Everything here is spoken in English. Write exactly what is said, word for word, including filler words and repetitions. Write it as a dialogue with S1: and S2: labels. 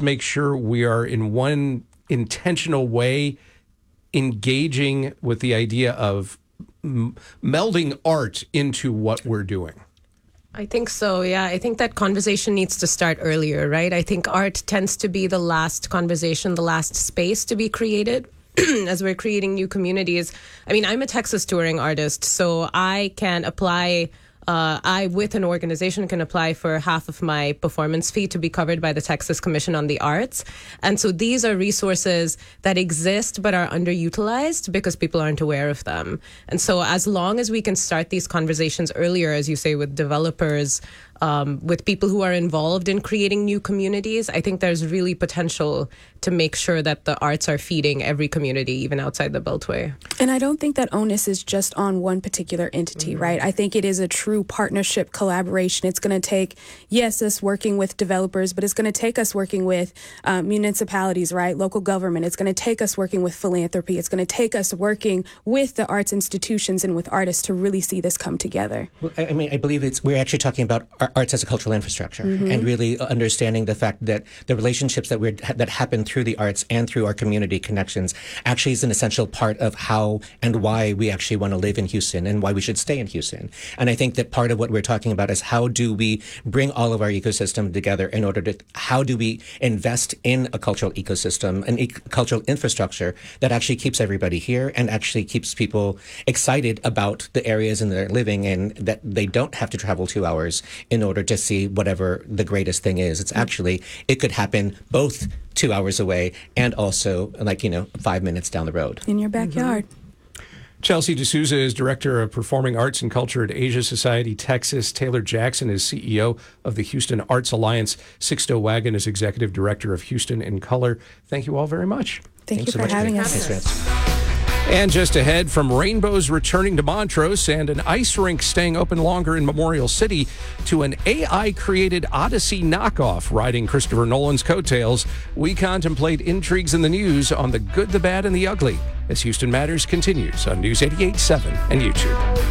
S1: make sure we are in one intentional way engaging with the idea of m- melding art into what we're doing?
S2: I think so, yeah. I think that conversation needs to start earlier, right? I think art tends to be the last conversation, the last space to be created as we're creating new communities. I mean, I'm a Texas touring artist, so I can apply... Uh, I, with an organization, can apply for half of my performance fee to be covered by the Texas Commission on the Arts. And so these are resources that exist but are underutilized because people aren't aware of them. And so as long as we can start these conversations earlier, as you say, with developers, um, with people who are involved in creating new communities, I think there's really potential to make sure that the arts are feeding every community, even outside the Beltway.
S3: And I don't think that onus is just on one particular entity, mm-hmm. right? I think it is a true partnership collaboration. It's going to take, yes, us working with developers, but it's going to take us working with uh, municipalities, right? Local government. It's going to take us working with philanthropy. It's going to take us working with the arts institutions and with artists to really see this come together.
S4: Well, I mean, I believe it's we're actually talking about arts as a cultural infrastructure, mm-hmm. and really understanding the fact that the relationships that we're that happen through the arts and through our community connections actually is an essential part of how and why we actually want to live in Houston and why we should stay in Houston. And I think that part of what we're talking about is how do we bring all of our ecosystem together in order to, how do we invest in a cultural ecosystem, an e- cultural infrastructure that actually keeps everybody here and actually keeps people excited about the areas in they're living in, that they don't have to travel two hours in order to see whatever the greatest thing is. It's actually, it could happen both two hours away and also like, you know, five minutes down the road.
S3: In your backyard. Mm-hmm.
S1: Chelsea D'Souza is Director of Performing Arts and Culture at Asia Society Texas. Taylor Jackson is C E O of the Houston Arts Alliance. Sixto Wagon is Executive Director of Houston in Color. Thank you all very much.
S3: Thank
S4: Thanks
S3: you
S4: so
S3: for having us.
S4: Thanks, Vince.
S1: And just ahead, from rainbows returning to Montrose and an ice rink staying open longer in Memorial City to an A I-created Odyssey knockoff riding Christopher Nolan's coattails, we contemplate intrigues in the news on the good, the bad, and the ugly as Houston Matters continues on News eighty-eight point seven and YouTube.